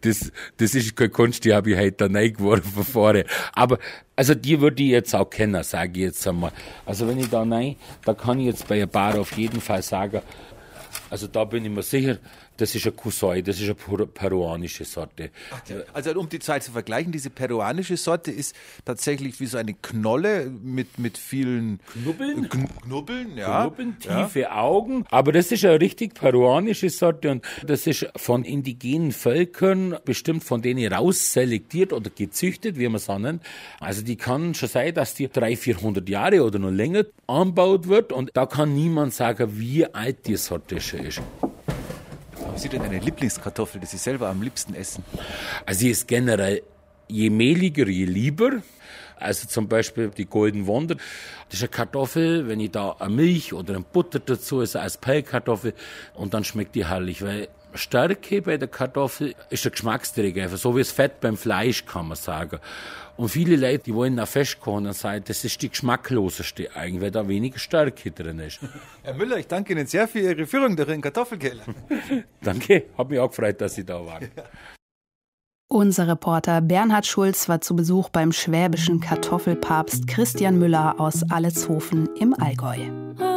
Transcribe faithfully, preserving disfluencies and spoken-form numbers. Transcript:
das, das ist keine Kunst, die habe ich heute da reingeworfen vorher. Aber, also die würde ich jetzt auch kennen, sage ich jetzt einmal. Also wenn ich da rein, da kann ich jetzt bei ein paar auf jeden Fall sagen, also da bin ich mir sicher, das ist eine Kusoi, das ist eine peruanische Sorte. Also um die zwei zu vergleichen, diese peruanische Sorte ist tatsächlich wie so eine Knolle mit, mit vielen Knubbeln. Kn Knubbeln, ja. Knubbeln, tiefe ja. Augen. Aber das ist eine richtig peruanische Sorte und das ist von indigenen Völkern bestimmt von denen rausselektiert oder gezüchtet, wie man es nennt. Also die kann schon sein, dass die dreihundert, vierhundert Jahre oder noch länger angebaut wird und da kann niemand sagen, wie alt die Sorte schon ist. Haben Sie denn eine Lieblingskartoffel, die Sie selber am liebsten essen? Also sie ist generell, je mehliger, je lieber. Also zum Beispiel die Golden Wonder. Das ist eine Kartoffel, wenn ich da eine Milch oder eine Butter dazu esse, als Pellkartoffel und dann schmeckt die herrlich, weil Stärke bei der Kartoffel ist der Geschmacksträger, einfach so wie das Fett beim Fleisch, kann man sagen. Und viele Leute, die wollen auch festkochen und sagen, das ist die geschmackloseste eigentlich, weil da weniger Stärke drin ist. Herr Müller, ich danke Ihnen sehr für Ihre Führung durch den Kartoffelkeller. Danke, hat mich auch gefreut, dass Sie da waren. Unser Reporter Bernhard Schulz war zu Besuch beim schwäbischen Kartoffelpapst Christian Müller aus Alleshofen im Allgäu.